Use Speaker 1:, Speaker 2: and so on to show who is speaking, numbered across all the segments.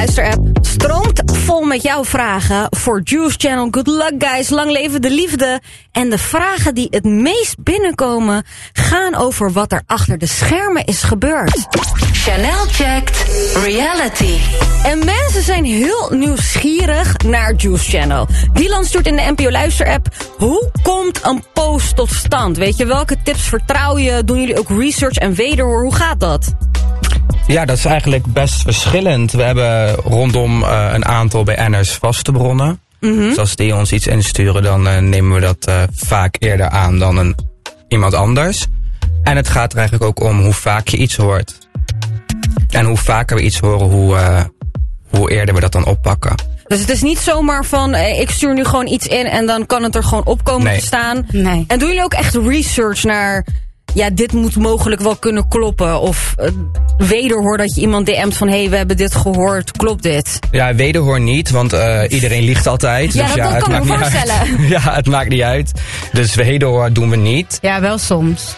Speaker 1: NPO-luisterapp stroomt vol met jouw vragen voor Juice Channel. Good luck, guys. Lang leven de liefde. En de vragen die het meest binnenkomen gaan over wat er achter de schermen is gebeurd.
Speaker 2: Chanel checkt reality.
Speaker 1: En mensen zijn heel nieuwsgierig naar Juice Channel. Dylan stuurt in de NPO-luisterapp: hoe komt een post tot stand? Weet je, welke tips vertrouw je? Doen jullie ook research en wederhoor? Hoe gaat dat?
Speaker 3: Ja, dat is eigenlijk best verschillend. We hebben rondom een aantal BN'ers vaste bronnen. Mm-hmm. Dus als die ons iets insturen, dan nemen we dat vaak eerder aan dan iemand anders. En het gaat er eigenlijk ook om hoe vaak je iets hoort. En hoe vaker we iets horen, hoe eerder we dat dan oppakken.
Speaker 1: Dus het is niet zomaar van, ik stuur nu gewoon iets in en dan kan het er gewoon op komen te staan.
Speaker 4: Nee.
Speaker 1: En doen jullie ook echt research naar, ja, dit moet mogelijk wel kunnen kloppen? Of wederhoor dat je iemand DM't van, hey, we hebben dit gehoord, klopt dit?
Speaker 3: Ja, wederhoor niet, want iedereen liegt altijd.
Speaker 1: Ja,
Speaker 3: dus
Speaker 1: dat kan ik me voorstellen.
Speaker 3: Ja, het maakt niet uit. Dus wederhoor doen we niet.
Speaker 4: Ja, wel soms.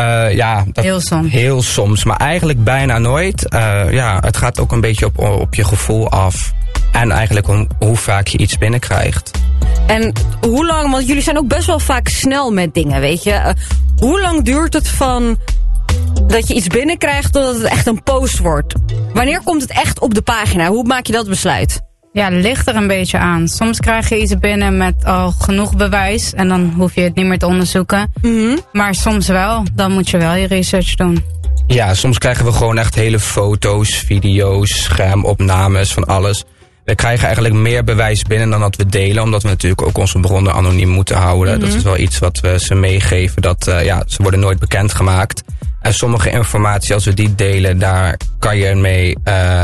Speaker 3: Heel soms, maar eigenlijk bijna nooit. Het gaat ook een beetje op je gevoel af. En eigenlijk om hoe vaak je iets binnenkrijgt.
Speaker 1: En hoe lang, want jullie zijn ook best wel vaak snel met dingen, weet je. Hoe lang duurt het van dat je iets binnenkrijgt totdat het echt een post wordt? Wanneer komt het echt op de pagina? Hoe maak je dat besluit?
Speaker 4: Ja, het ligt er een beetje aan. Soms krijg je iets binnen met al genoeg bewijs en dan hoef je het niet meer te onderzoeken. Mm-hmm. Maar soms wel, dan moet je wel je research doen.
Speaker 3: Ja, soms krijgen we gewoon echt hele foto's, video's, schermopnames van alles. We krijgen eigenlijk meer bewijs binnen dan dat we delen, omdat we natuurlijk ook onze bronnen anoniem moeten houden. Mm-hmm. Dat is wel iets wat we ze meegeven, dat ze worden nooit bekendgemaakt. En sommige informatie, als we die delen, daar kan je mee,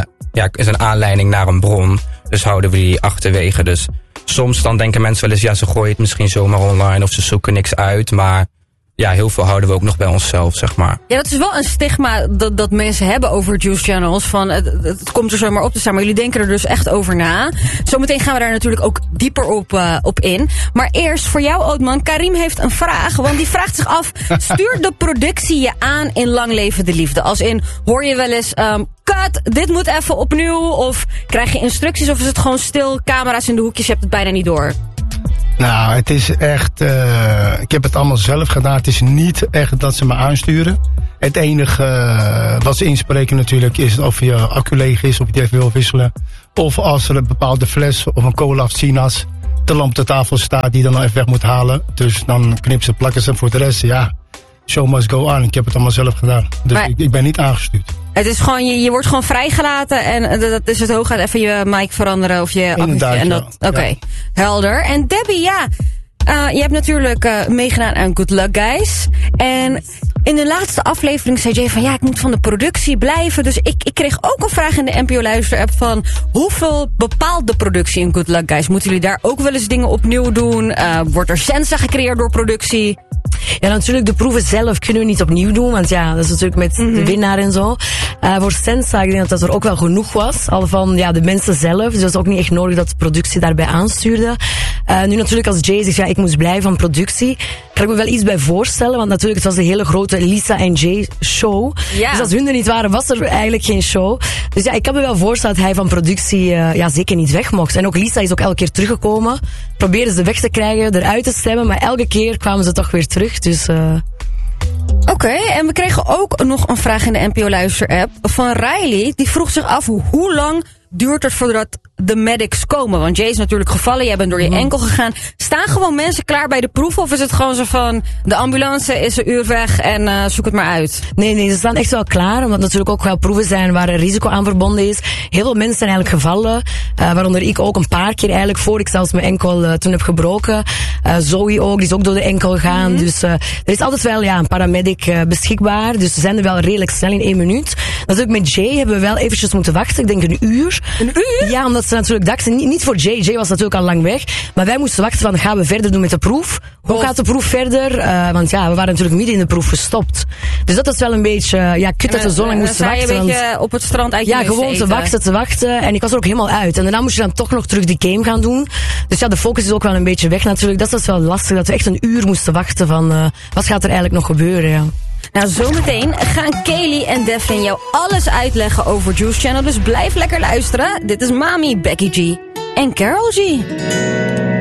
Speaker 3: is een aanleiding naar een bron. Dus houden we die achterwege. Dus soms dan denken mensen wel eens, ja, ze gooien het misschien zomaar online of ze zoeken niks uit, maar ja, heel veel houden we ook nog bij onszelf, zeg maar. Ja,
Speaker 1: dat is wel een stigma dat mensen hebben over Juice Channels. Van het komt er zomaar op te staan, maar jullie denken er dus echt over na. Zometeen gaan we daar natuurlijk ook dieper op in. Maar eerst voor jou, Oudman. Karim heeft een vraag, want die vraagt zich af: stuurt de productie je aan in Lang Leven de Liefde? Als in, hoor je wel eens, cut, dit moet even opnieuw? Of krijg je instructies, of is het gewoon stil, camera's in de hoekjes, je hebt het bijna niet door?
Speaker 5: Nou, het is echt, ik heb het allemaal zelf gedaan. Het is niet echt dat ze me aansturen. Het enige wat ze inspreken natuurlijk is of je accu leeg is, of je even wil wisselen. Of als er een bepaalde fles of een cola of sinaas te lamp op de tafel staat die dan even weg moet halen. Dus dan knip ze, plakken ze voor de rest. Ja, show must go on. Ik heb het allemaal zelf gedaan. Dus ik ben niet aangestuurd.
Speaker 1: Het is gewoon, je wordt gewoon vrijgelaten en dat is het hooguit even je mic veranderen of je accu. Oké, helder. En Debbie, je hebt natuurlijk meegedaan aan Good Luck, Guys. En in de laatste aflevering zei Jay van, ik moet van de productie blijven. Dus ik kreeg ook een vraag in de NPO-luisterapp van, hoeveel bepaalt de productie in Good Luck, Guys? Moeten jullie daar ook wel eens dingen opnieuw doen? Wordt er sensa gecreëerd door productie?
Speaker 6: Ja, natuurlijk, de proeven zelf kunnen we niet opnieuw doen, want ja, dat is natuurlijk met de winnaar en zo. Voor sensa, ik denk dat er ook wel genoeg was, al van de mensen zelf. Dus dat is ook niet echt nodig dat de productie daarbij aanstuurde. Nu natuurlijk, als Jay zegt, ik moest blijven van productie, kan ik me wel iets bij voorstellen, want natuurlijk, het was een hele grote Lisa en Jay show. Ja. Dus als hun er niet waren, was er eigenlijk geen show. Dus ik kan me wel voorstellen dat hij van productie zeker niet weg mocht. En ook Lisa is ook elke keer teruggekomen, probeerden ze weg te krijgen, eruit te stemmen, maar elke keer kwamen ze toch weer terug. Dus
Speaker 1: Oké, en we kregen ook nog een vraag in de NPO-luisterapp van Riley. Die vroeg zich af, hoe lang duurt het voordat de medics komen? Want Jay is natuurlijk gevallen, jij bent door je enkel gegaan. Staan gewoon mensen klaar bij de proef? Of is het gewoon zo van, de ambulance is een uur weg en zoek het maar uit?
Speaker 6: Nee, ze staan echt wel klaar. Omdat natuurlijk ook wel proeven zijn waar een risico aan verbonden is. Heel veel mensen zijn eigenlijk gevallen. Waaronder ik ook een paar keer eigenlijk, voor ik zelfs mijn enkel toen heb gebroken. Zoe ook, die is ook door de enkel gegaan. Mm-hmm. Dus er is altijd wel een paramedic beschikbaar. Dus ze zijn er wel redelijk snel in 1 minuut. Natuurlijk met Jay hebben we wel eventjes moeten wachten. Ik denk een uur.
Speaker 1: Een uur?
Speaker 6: Ja, omdat ze natuurlijk dachten, niet voor Jay. Jay was natuurlijk al lang weg. Maar wij moesten wachten van, gaan we verder doen met de proef? Hoe gaat de proef verder? Want we waren natuurlijk midden in de proef gestopt. Dus dat is wel een beetje, kut dat we zo lang moesten wachten.
Speaker 1: Een beetje op het strand uit je neus
Speaker 6: gewoon te wachten. En ik was er ook helemaal uit. En daarna moest je dan toch nog terug die game gaan doen. Dus de focus is ook wel een beetje weg natuurlijk. Dat is wel lastig, dat we echt een uur moesten wachten van, wat gaat er eigenlijk nog gebeuren,
Speaker 1: Nou, zometeen gaan Kaylee en Devin jou alles uitleggen over Juice Channel. Dus blijf lekker luisteren. Dit is Mami, Becky G en Karol G.